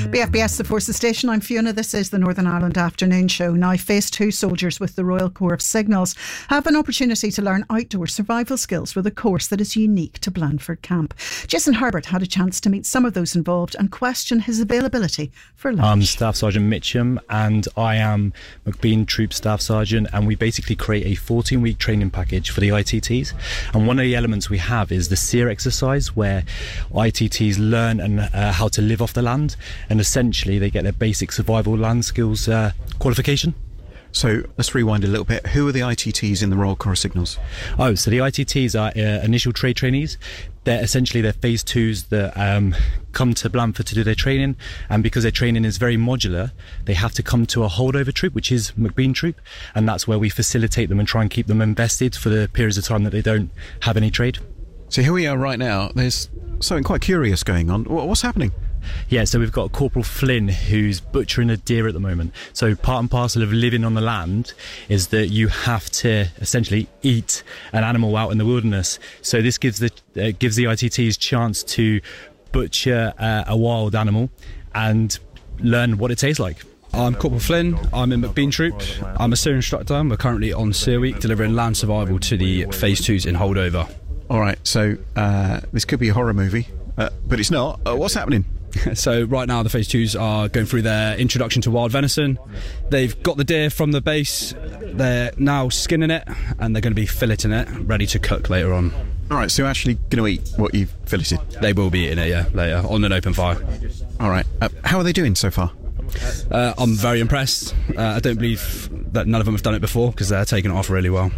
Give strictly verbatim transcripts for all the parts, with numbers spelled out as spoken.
B F B S, the Forces Station. I'm Fiona. This is the Northern Ireland Afternoon Show. Now, Phase two soldiers with the Royal Corps of Signals have an opportunity to learn outdoor survival skills with a course that is unique to Blandford Camp. Jason Herbert had a chance to meet some of those involved and question his availability for lunch. I'm Staff Sergeant Mitchum and I am McBean Troop Staff Sergeant, and we basically create a fourteen week training package for the I T Ts. And one of the elements we have is the SEER exercise, where I T Ts learn and uh, how to live off the land, and essentially they get their basic survival land skills uh, qualification. So let's rewind a little bit. Who are the I T Ts in the Royal Corps of Signals? Oh, so the I T Ts are uh, initial trade trainees. They're essentially they're phase twos that um, come to Blandford to do their training, and because their training is very modular, they have to come to a holdover troop, which is McBean Troop, and that's where we facilitate them and try and keep them invested for the periods of time that they don't have any trade. So here we are right now. There's something quite curious going on. What's happening? Yeah, so we've got Corporal Flynn who's butchering a deer at the moment. So part and parcel of living on the land is that you have to essentially eat an animal out in the wilderness. So this gives the uh, gives the I T Ts chance to butcher uh, a wild animal and learn what it tastes like. I'm Corporal Flynn, I'm in McBean Troop, I'm a SEER instructor. We're currently on SEER Week delivering land survival to the Phase twos in holdover. Alright, so uh, this could be a horror movie, uh, but it's not. Uh, what's happening? So right now the Phase twos are going through their introduction to wild venison. They've got the deer from the base, they're now skinning it and they're going to be filleting it, ready to cook later on. Alright, so you're actually going to eat what you've filleted? They will be eating it, yeah, later, on an open fire. Alright, uh, how are they doing so far? Uh, I'm very impressed. Uh, I don't believe that none of them have done it before because they're taking it off really well.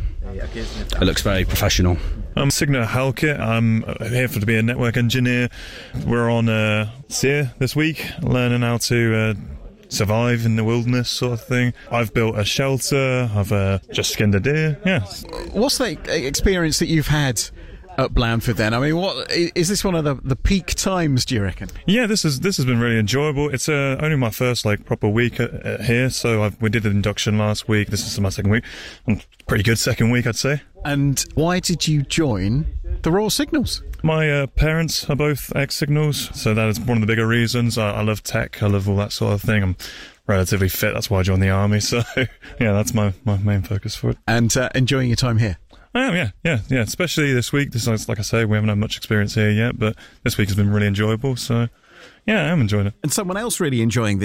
It looks very professional. I'm Signa Halkett. I'm here for to be a network engineer. We're on uh, SEER this week, learning how to uh, survive in the wilderness sort of thing. I've built a shelter. I've uh, just skinned a deer. Yeah. What's the experience that you've had at Blandford then? I mean, what is this one of the, the peak times, do you reckon? Yeah, this is this has been really enjoyable. It's uh, only my first like proper week at, at here, so I've, we did an induction last week. This is my second week. And pretty good second week, I'd say. And why did you join the Royal Signals? My uh, parents are both ex-Signals, so that is one of the bigger reasons. I, I love tech, I love all that sort of thing. I'm relatively fit, that's why I joined the army. So yeah, that's my, my main focus for it. And uh, enjoying your time here? I am, yeah, yeah, yeah. Especially this week. This is, like I say, we haven't had much experience here yet, but this week has been really enjoyable. So, yeah, I am enjoying it. And someone else really enjoying this